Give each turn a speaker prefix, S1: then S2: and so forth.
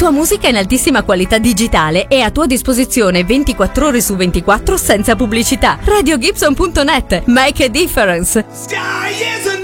S1: tua musica in altissima qualità digitale e a tua disposizione 24 ore su 24 senza pubblicità. RadioGibson.net. Make a difference.
S2: Sky is a